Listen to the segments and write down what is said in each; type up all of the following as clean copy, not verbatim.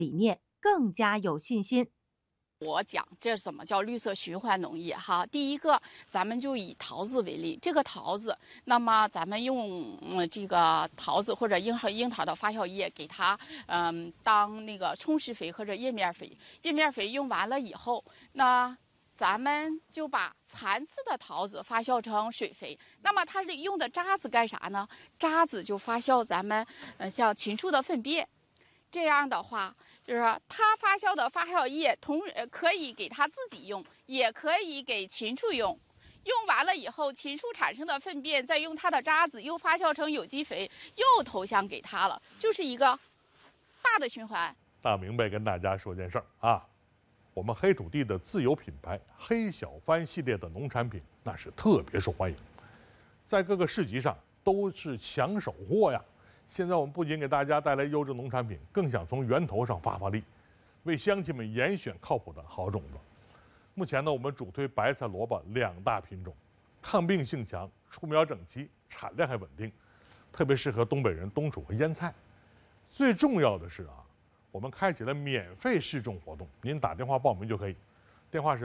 理念更加有信心。 我讲这怎么叫绿色循环农业哈？第一个，咱们就以桃子为例，这个桃子，那么咱们用这个桃子或者樱桃的发酵液给它当那个充实肥或者叶面肥，叶面肥用完了以后，那咱们就把残次的桃子发酵成水肥。那么它是用的渣子干啥呢？渣子就发酵咱们像禽畜的粪便，这样的话。就是它发酵的发酵液，可以给它自己用，也可以给禽畜用。用完了以后，禽畜产生的粪便再用它的渣子又发酵成有机肥，又投向给它了，就是一个大的循环。 大明白跟大家说件事儿啊，我们黑土地的自有品牌黑小帆系列的农产品那是特别受欢迎，在各个市集上都是抢手货呀。现在我们不仅给大家带来优质农产品，更想从源头上发发力，为乡亲们严选靠谱的好种子。目前呢，我们主推白菜、萝卜2大品种，抗病性强，出苗整齐，产量还稳定，特别适合东北人冬储和腌菜。最重要的是啊，我们开启了免费试种活动，您打电话报名就可以，电话是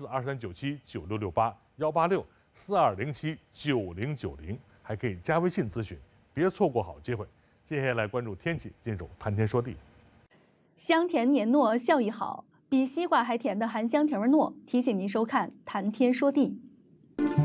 024-2397-9668，186-4207-9090，还可以加微信咨询，别错过好机会。接下来关注天气，进入谈天说地。 香甜黏糯，效益好，比西瓜还甜的含香甜味糯，提醒您收看谈天说地。